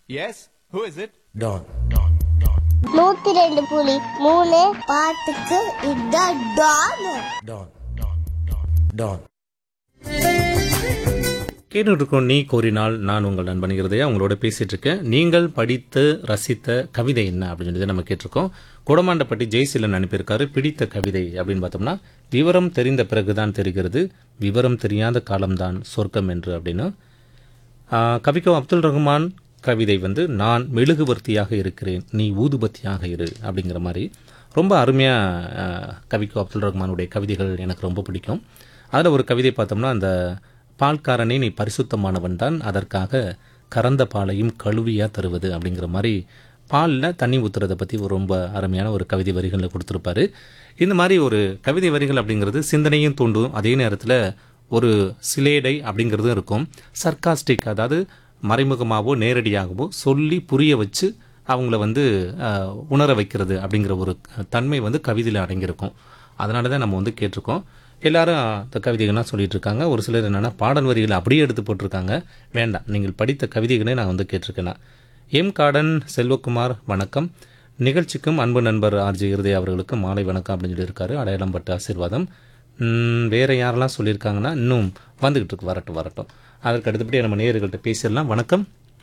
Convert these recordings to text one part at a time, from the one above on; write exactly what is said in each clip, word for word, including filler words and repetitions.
S, who is it? Don. நூத்தி ரெண்டு புலி மூணு பாட்டுக்கு இதான் டான். Don. Don. கேட்டுருக்கோம். நீ கோரினால் நான் உங்கள் நண்பன் இருதயா உங்களோட பேசிட்டு இருக்கேன். நீங்கள் படித்து ரசித்த கவிதை என்ன அப்படின்னு சொல்லி நம்ம கேட்டிருக்கோம். குடமாண்டப்பட்டி ஜெய்சீலன் அனுப்பியிருக்காரு. பிடித்த கவிதை அப்படின்னு பார்த்தோம்னா, விவரம் தெரிந்த பிறகுதான் தெரிகிறது, விவரம் தெரியாத காலம்தான் சொர்க்கம் என்று அப்படின்னு. ஆஹ், கவிக்கோ அப்துல் ரஹ்மான் கவிதை வந்து, நான் மெழுகுவர்த்தியாக இருக்கிறேன், நீ ஊதுபத்தியாக இரு அப்படிங்கிற மாதிரி ரொம்ப அருமையாக கவிக்கோ அப்துல் ரஹ்மானுடைய கவிதைகள் எனக்கு ரொம்ப பிடிக்கும். அதில் ஒரு கவிதை பார்த்தோம்னா, அந்த பால்காரனே நீ பரிசுத்தமானவன் தான், அதற்காக கறந்த பாலையும் கழுவியாக தருவது அப்படிங்கிற மாதிரி பாலில் தண்ணி ஊற்றுறதை பற்றி ரொம்ப அருமையான ஒரு கவிதை வரிகளில் கொடுத்துருப்பாரு. இந்த மாதிரி ஒரு கவிதை வரிகள் அப்படிங்கிறது சிந்தனையும் தூண்டும், அதே நேரத்தில் ஒரு சிலேடை அப்படிங்கிறதும் இருக்கும். சர்க்காஸ்டிக், அதாவது மறைமுகமாகவோ நேரடியாகவோ சொல்லி புரிய வச்சு அவங்கள வந்து அஹ், உணர வைக்கிறது அப்படிங்கிற ஒரு தன்மை வந்து கவிதையில் அடங்கியிருக்கும். அதனால தான் நம்ம வந்து கேட்டிருக்கோம். எல்லாரும் அந்த கவிதைகள்லாம் சொல்லிட்டு இருக்காங்க. ஒரு சிலர் என்னென்னா பாடல் வரிகளை அப்படியே எடுத்து போட்டிருக்காங்க. வேண்டாம், நீங்கள் படித்த கவிதைகளே நான் வந்து கேட்டிருக்கேன்னா. எம் கார்டன் செல்வகுமார் வணக்கம், நிகழ்ச்சிக்கும் அன்பு நண்பர் ஆர்ஜி இருதய அவர்களுக்கு மாலை வணக்கம் அப்படின்னு சொல்லியிருக்காரு. அடையாளம் பட்டு ஆசீர்வாதம். ம், வேற யாரெல்லாம் சொல்லியிருக்காங்கன்னா இன்னும் வந்துகிட்டு இருக்கு, வரட்டும் வரட்டும். அதற்கு அடுத்தபடி நம்ம நேயர்கள்ட்ட பேசிடலாம். வணக்கம்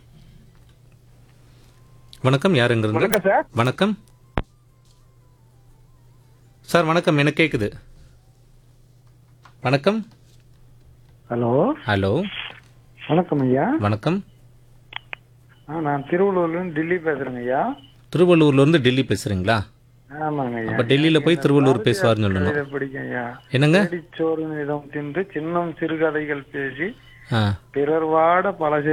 வணக்கம், யாருங்கிறது? வணக்கம் சார். வணக்கம் சார், வணக்கம், எனக்கு கேட்குது. வணக்கம். ஹலோ ஹலோ, வணக்கம் ஐயா. வணக்கம். ஆ, நான் திருவள்ளூர்ல இருந்து டெல்லி பேசுறேங்க ஐயா. திருவள்ளூர்லேருந்து டெல்லி பேசுகிறீங்களா? ஆமாங்க ஐயா. அப்போ டெல்லியில் போய் திருவள்ளூர் பேசுவார்னு சொல்லணும். கவிதை பிடிக்கும் ஐயா. என்னங்க? சோறு நிதம் தின்று சின்னம் சிறுகதைகள் பேசி ஆ பிறர் வாட பல